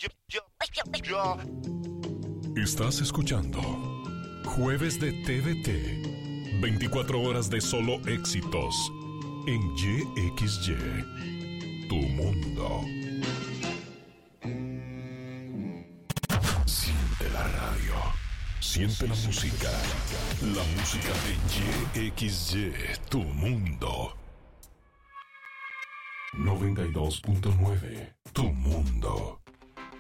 Estás escuchando Jueves de TVT, 24 horas de solo éxitos en YXY, tu mundo. Siente la radio, siente la música de YXY, tu mundo. 92.9, tu mundo.